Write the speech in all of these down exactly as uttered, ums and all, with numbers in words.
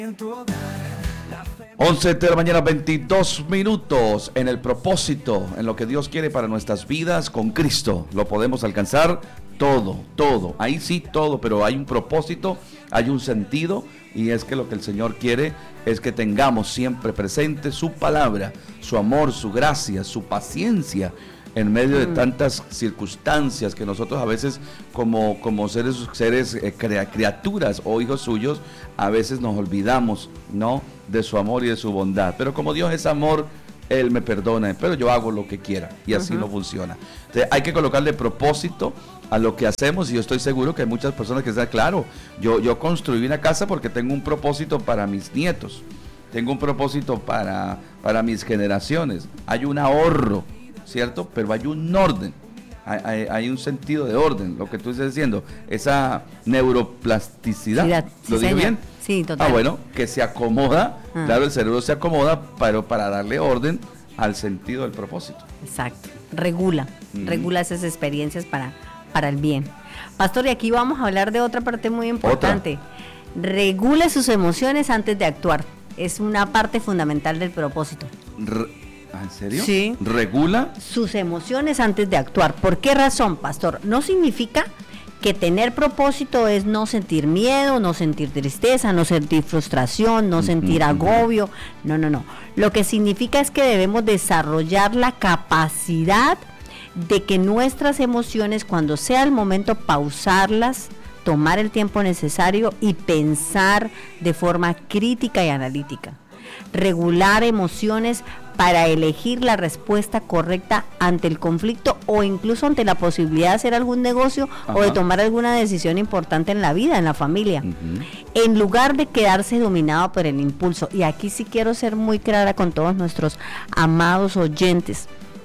once de la mañana, veintidós minutos. En el propósito, en lo que Dios quiere para nuestras vidas con Cristo, lo podemos alcanzar todo, todo, ahí sí todo, pero hay un propósito, hay un sentido, y es que lo que el Señor quiere es que tengamos siempre presente su palabra, su amor, su gracia, su paciencia, en medio de tantas circunstancias que nosotros a veces como, como seres, seres eh, crea, criaturas o hijos suyos, a veces nos olvidamos, ¿no?, de su amor y de su bondad. Pero como Dios es amor, Él me perdona, pero yo hago lo que quiera, y así uh-huh. no funciona. Entonces, hay que colocarle propósito a lo que hacemos, y yo estoy seguro que hay muchas personas que están, claro, yo, yo construí una casa porque tengo un propósito para mis nietos, tengo un propósito para, para mis generaciones, hay un ahorro, ¿cierto? Pero hay un orden, hay, hay, hay un sentido de orden, lo que tú estás diciendo, esa neuroplasticidad, sí, sí, ¿lo digo bien? Sí, total. Ah, bueno, que se acomoda, ah. claro, el cerebro se acomoda, pero para darle orden al sentido del propósito. Exacto, regula, mm. regula esas experiencias para, para el bien. Pastor, y aquí vamos a hablar de otra parte muy importante. ¿Otra? Regule sus emociones antes de actuar, es una parte fundamental del propósito. Re- ¿En serio? Sí. ¿Regula? Sus emociones antes de actuar. ¿Por qué razón, pastor? No significa que tener propósito es no sentir miedo, no sentir tristeza, no sentir frustración, no sentir agobio. No, no, no. Lo que significa es que debemos desarrollar la capacidad de que nuestras emociones, cuando sea el momento, pausarlas, tomar el tiempo necesario y pensar de forma crítica y analítica. Regular emociones para elegir la respuesta correcta ante el conflicto o incluso ante la posibilidad de hacer algún negocio Ajá. o de tomar alguna decisión importante en la vida, en la familia, uh-huh. en lugar de quedarse dominado por el impulso. Y aquí sí quiero ser muy clara con todos nuestros amados oyentes.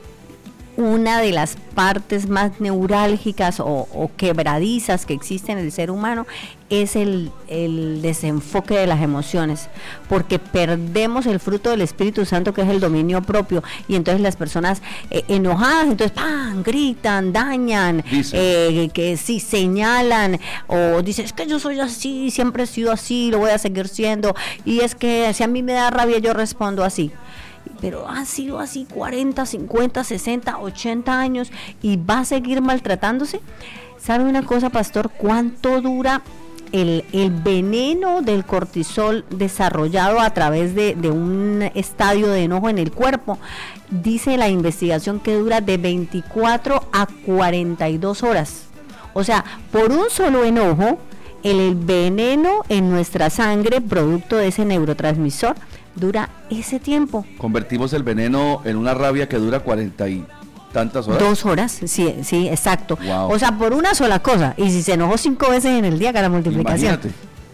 Una de las partes más neurálgicas o, o quebradizas que existe en el ser humano es el, el desenfoque de las emociones, porque perdemos el fruto del Espíritu Santo, que es el dominio propio, y entonces las personas eh, enojadas, entonces ¡pam!, gritan, dañan, eh, que sí, señalan, o dicen, es que yo soy así, siempre he sido así, lo voy a seguir siendo, y es que si a mí me da rabia yo respondo así. Pero ha sido así cuarenta, cincuenta, sesenta, ochenta años y va a seguir maltratándose. ¿Sabe una cosa, pastor? ¿Cuánto dura el, el veneno del cortisol desarrollado a través de, de un estadio de enojo en el cuerpo? Dice la investigación que dura de veinticuatro a cuarenta y dos horas. O sea, por un solo enojo, el, el veneno en nuestra sangre, producto de ese neurotransmisor, dura ese tiempo. Convertimos el veneno en una rabia que dura cuarenta y tantas horas. Dos horas, sí, sí, exacto. Wow. O sea, por una sola cosa. Y si se enojó cinco veces en el día, que la multiplicación. Imagínate.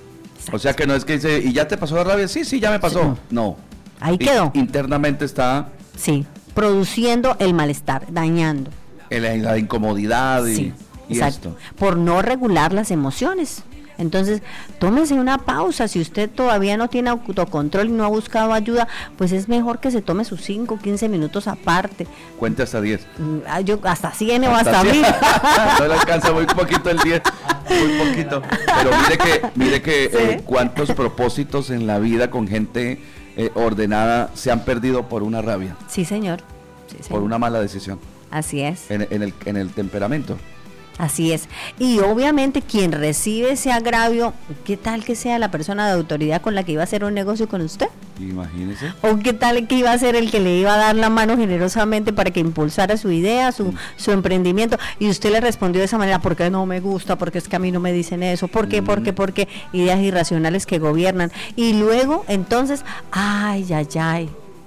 O sea que no es que dice, ¿y ya te pasó la rabia? Sí, sí, ya me pasó. Sí, no. no. Ahí quedó. I- internamente está. Sí, produciendo el malestar, dañando. El, la incomodidad y, sí, y exacto. esto. Por no regular las emociones. Entonces, tómese una pausa. Si usted todavía no tiene autocontrol y no ha buscado ayuda, pues es mejor que se tome sus cinco, quince minutos aparte. Cuente hasta diez. Yo hasta cien o hasta mil. No le alcanza muy poquito el diez, muy poquito. Pero mire que, mire que ¿sí? eh, cuántos propósitos en la vida con gente eh, ordenada se han perdido por una rabia. Sí, señor. Sí, señor. Por una mala decisión. Así es. En, en, el, en el temperamento. Así es, y obviamente quien recibe ese agravio, ¿qué tal que sea la persona de autoridad con la que iba a hacer un negocio con usted? Imagínese. ¿O qué tal que iba a ser el que le iba a dar la mano generosamente para que impulsara su idea, su, mm. su emprendimiento? Y usted le respondió de esa manera, porque no me gusta, porque es que a mí no me dicen eso, ¿por qué? Mm. Porque, porque ideas irracionales que gobiernan. Y luego, entonces, ay, ay, ay.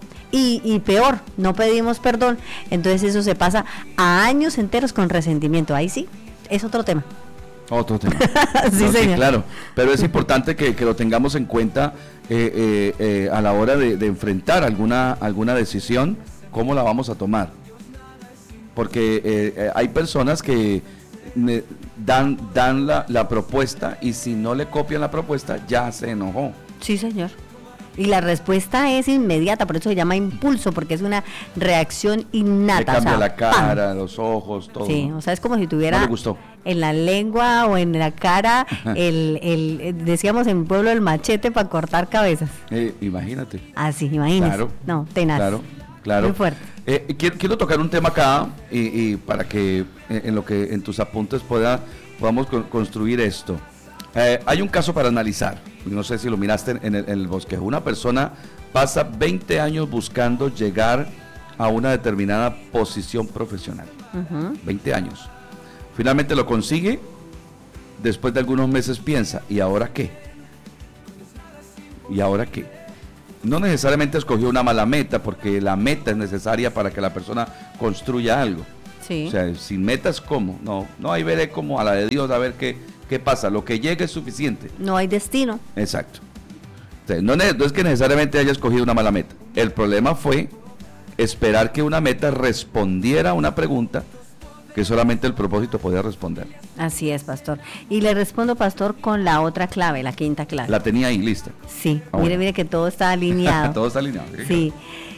Y, y peor, no pedimos perdón, entonces eso se pasa a años enteros con resentimiento. Ahí sí, es otro tema. Otro tema. sí, no, señor. Sí, claro, pero es importante que, que lo tengamos en cuenta eh, eh, eh, a la hora de, de enfrentar alguna, alguna decisión, cómo la vamos a tomar. Porque eh, eh, hay personas que me dan, dan la, la propuesta y si no le copian la propuesta, ya se enojó. Sí, señor. Y la respuesta es inmediata, por eso se llama impulso, porque es una reacción innata. Le cambia o sea, la cara, ¡pam! los ojos, todo. Sí, o sea, es como si tuviera No le gustó. en la lengua o en la cara el, el, el- decíamos en mi pueblo, el machete para cortar cabezas. Eh, imagínate. Así, imagínese. Claro. No, tenaz. Claro, claro. Muy fuerte. Eh, quiero, quiero tocar un tema acá y, y para que eh, en lo que en tus apuntes pueda podamos con- construir esto. Eh, hay un caso para analizar. No sé si lo miraste en, en el, en el bosquejo. Una persona pasa veinte años buscando llegar a una determinada posición profesional. Ujú. veinte años. Finalmente lo consigue. Después de algunos meses piensa, ¿y ahora qué? ¿Y ahora qué? No necesariamente escogió una mala meta, porque la meta es necesaria para que la persona construya algo. Sí. O sea, sin metas, ¿cómo? No, no, ahí veré como a la de Dios, a ver qué, qué pasa. Lo que llegue es suficiente. No hay destino. Exacto. O sea, no, ne- no es que necesariamente haya escogido una mala meta. El problema fue esperar que una meta respondiera a una pregunta que solamente el propósito podía responder. Así es, pastor. Y le respondo, pastor, con la otra clave, la quinta clave. La tenía ahí lista. Sí, Ah, mire, bueno. mire que todo está alineado. Todo está alineado. Sí.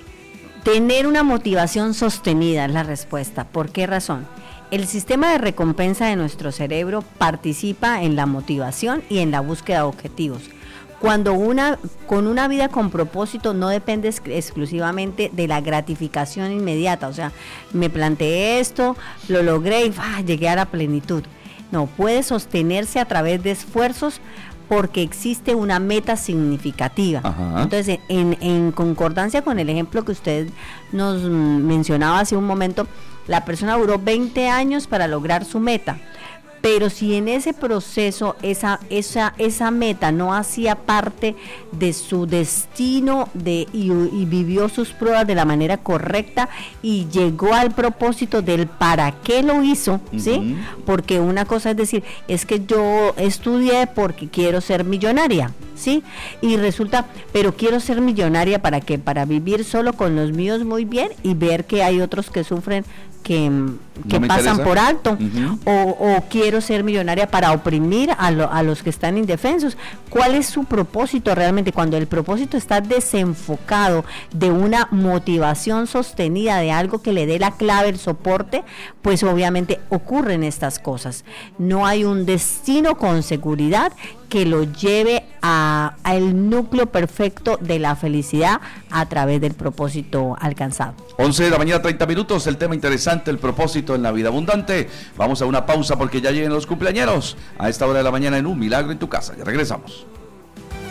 Tener una motivación sostenida es la respuesta. ¿Por qué razón? El sistema de recompensa de nuestro cerebro participa en la motivación y en la búsqueda de objetivos. Cuando una, con una vida con propósito no depende ex- exclusivamente de la gratificación inmediata, o sea, me planteé esto, lo logré y ¡ah! Llegué a la plenitud. No, puede sostenerse a través de esfuerzos porque existe una meta significativa. Ajá. Entonces, en, en concordancia con el ejemplo que usted nos mm, mencionaba hace un momento, la persona duró veinte años para lograr su meta. Pero si en ese proceso esa, esa, esa meta no hacía parte de su destino de, y, y vivió sus pruebas de la manera correcta y llegó al propósito del para qué lo hizo, ¿sí? Ujú. Porque una cosa es decir, es que yo estudié porque quiero ser millonaria, ¿sí? Y resulta, pero quiero ser millonaria ¿para qué? Para vivir solo con los míos muy bien y ver que hay otros que sufren que, que me pasan interesa. por alto. Ujú. O, o quiero ser millonaria para oprimir a, lo- a los que están indefensos. ¿Cuál es su propósito realmente? Cuando el propósito está desenfocado de una motivación sostenida, de algo que le dé la clave, el soporte, pues obviamente ocurren estas cosas. No hay un destino con seguridad que lo lleve a, a el núcleo perfecto de la felicidad a través del propósito alcanzado. once de la mañana, treinta minutos, el tema interesante, el propósito en la vida abundante. Vamos a una pausa porque ya lleguen los cumpleañeros a esta hora de la mañana en Un Milagro en tu Casa. Ya regresamos.